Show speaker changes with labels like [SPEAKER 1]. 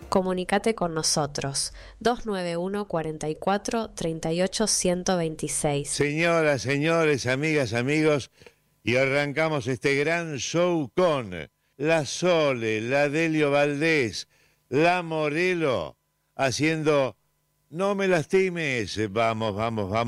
[SPEAKER 1] Comunicate con nosotros 291 44 38 126.
[SPEAKER 2] Señoras, señores, amigas, amigos, y arrancamos este gran show con la Sole, la Delio Valdés, la Morelo, haciendo No me lastimes. Vamos, vamos, vamos.